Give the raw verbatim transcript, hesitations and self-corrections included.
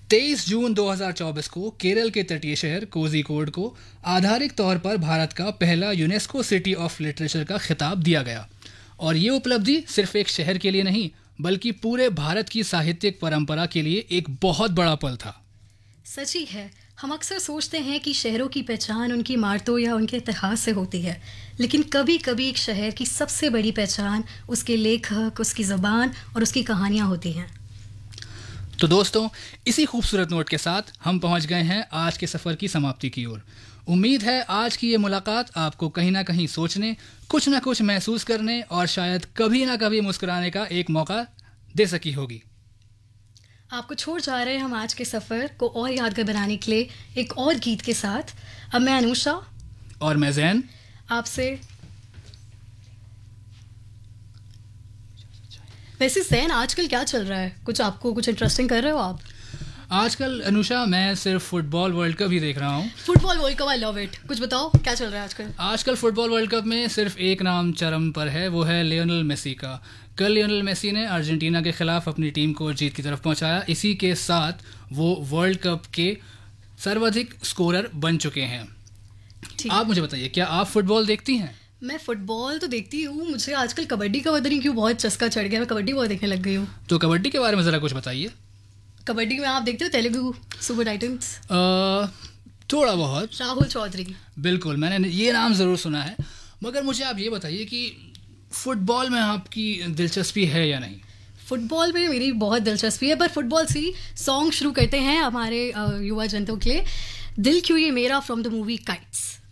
तेईस जून दो हज़ार चौबीस को केरल के तटीय शहर कोझिकोड को आधारिक तौर पर भारत का पहला यूनेस्को सिटी ऑफ लिटरेचर का खिताब दिया गया। और ये उपलब्धि सिर्फ एक शहर के लिए नहीं बल्कि पूरे भारत की साहित्यिक परंपरा के लिए एक बहुत बड़ा पल था। सच ही है, हम अक्सर सोचते हैं कि शहरों की पहचान उनकी इमारतों या उनके इतिहास से होती है, लेकिन कभी कभी एक शहर की सबसे बड़ी पहचान उसके लेखक, उसकी ज़बान और उसकी कहानियाँ होती हैं। तो दोस्तों, इसी खूबसूरत नोट के साथ हम पहुंच गए हैं आज के सफ़र की समाप्ति की ओर। उम्मीद है आज की ये मुलाकात आपको कहीं ना कहीं सोचने, कुछ ना कुछ महसूस करने और शायद कभी ना कभी मुस्कुराने का एक मौका दे सकी होगी। आपको छोड़ जा रहे हैं हम आज के सफ़र को और यादगार बनाने के लिए एक और गीत के साथ। अब मैं अनुषा और मैं जैन आपसे। वैसे जैन, आजकल क्या चल रहा है? कुछ आपको कुछ इंटरेस्टिंग कर रहे हो आप? आजकल अनुषा मैं सिर्फ फुटबॉल वर्ल्ड कप ही देख रहा हूँ। Football world cup, I love it. कुछ बताओ क्या चल रहा है आजकल? आजकल फुटबॉल वर्ल्ड कप में सिर्फ एक नाम चरम पर है, वो है लियोनेल मेसी का। कल लियोनेल मेसी ने अर्जेंटीना के खिलाफ अपनी टीम को जीत की तरफ पहुंचाया। इसी के साथ वो वर्ल्ड कप के सर्वाधिक स्कोरर बन चुके हैं। आप मुझे बताइए, क्या आप फुटबॉल देखती हैं? मैं फुटबॉल तो देखती हूँ, मुझे आजकल कबड्डी का पता नहीं क्यों बहुत चस्का चढ़ गया, मैं कबड्डी बहुत देखने लग गई हूँ। तो कबड्डी के बारे में ज़रा कुछ बताइए। कबड्डी में आप देखते हो तेलुगु सुपर टाइटंस? थोड़ा बहुत। राहुल चौधरी, बिल्कुल, मैंने ये नाम ज़रूर सुना है। मगर मुझे आप ये बताइए कि फुटबॉल में आपकी दिलचस्पी है या नहीं? फुटबॉल में मेरी बहुत दिलचस्पी है, पर फुटबॉल से सॉन्ग शुरू करते हैं हमारे युवा जनता के लिए। दिल क्यों ये मेरा फ्रॉम द मूवी काइट्स।